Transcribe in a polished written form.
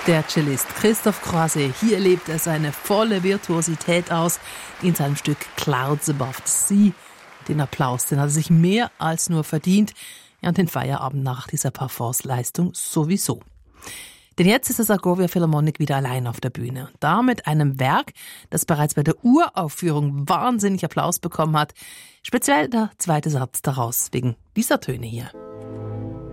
Der Cellist Christophe Croiset, hier lebt er seine volle Virtuosität aus in seinem Stück Clouds Above the Sea. Den Applaus, den hat er sich mehr als nur verdient. Ja, und den Feierabend nach dieser Parforce-Leistung sowieso. Denn jetzt ist das Agovia Philharmonic wieder allein auf der Bühne. Da mit einem Werk, das bereits bei der Uraufführung wahnsinnig Applaus bekommen hat. Speziell der zweite Satz daraus, wegen dieser Töne hier.